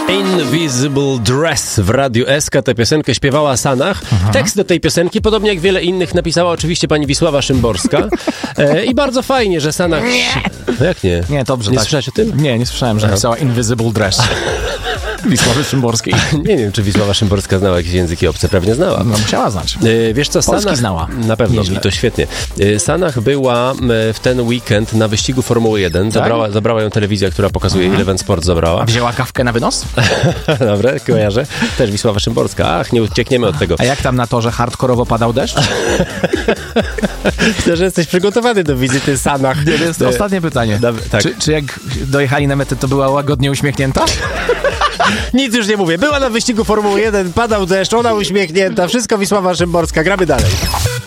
Invisible Dress w Radiu SK. Tę piosenkę śpiewała Sanach. Tekst do tej piosenki, podobnie jak wiele innych, napisała oczywiście pani Wisława Szymborska. I bardzo fajnie, że Sanach... No jak nie? Nie, dobrze. Nie tak. słyszałeś o tym? Nie słyszałem, że napisała Invisible Dress. Wisławy Szymborskiej. Nie wiem, czy Wisława Szymborska znała jakieś języki obce. Pewnie znała. No, musiała znać. Wiesz co, Polski Sanach... znała. Na pewno, Nieźle. i to świetnie. Sanach była w ten weekend na wyścigu Formuły 1. Tak? Zabrała ją telewizja, która pokazuje, ile Eleven Sport zabrała. A wzięła kawkę na wynos? Dobra, kojarzę. Też Wisława Szymborska. Ach, nie uciekniemy od tego. A jak tam na to, że hardkorowo padał deszcz? Myślę, że jesteś przygotowany do wizyty Sanach. Jest ostatnie pytanie. Tak. Czy jak dojechali na metę, to była łagodnie uśmiechnięta? Nic już nie mówię. Była na wyścigu Formuły 1, padał deszcz, ona uśmiechnięta. Wszystko Wisława Szymborska. Gramy dalej.